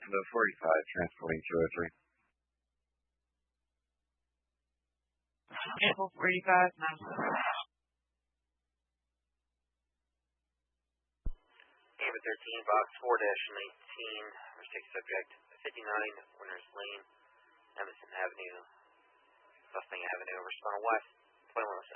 the 45, transporting 203. Vehicle 45, nice. Amber 13, box 4-19, mistake subject 59, Winners Lane, Emerson Avenue, Mustang Avenue, respond west, 2107.